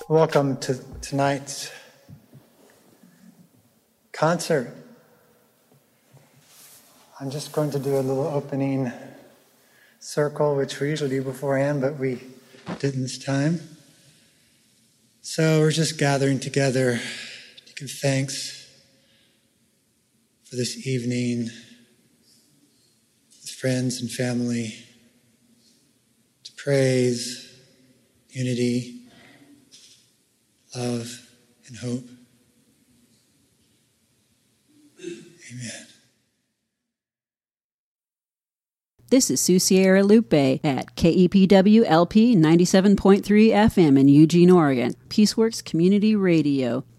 Welcome to tonight's concert. I'm just going to do a little opening circle, which we usually do beforehand, but we didn't this time. So we're just gathering together to give thanks for this evening with friends and family, to praise, unity, love, and hope. Amen. This is Sioux Sierra Lupe at KEPW LP 97.3 FM in Eugene, Oregon. Peaceworks Community Radio.